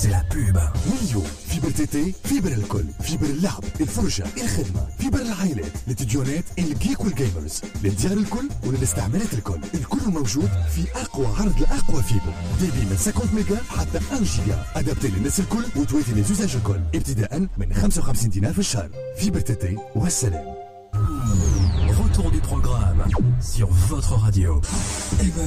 c'est la pub. مليون فيبر تيتي، فيبر الكل، فيبر اللعب، الفرجة، الخدمة، فيبر العائلات، للتلفزيونات، الجيك والجيمرز، للديار الكل وللاستعمالات الكل موجود في أقوى عرض لأقوى فيبر. ديبي من 50 ميجا حتى 1 جيجا، أدابتي للناس الكل وتواتي للزوجاج الكل، ابتداء من 55 دينار في الشهر. فيبر تيتي والسلام. Retour du programme sur votre radio.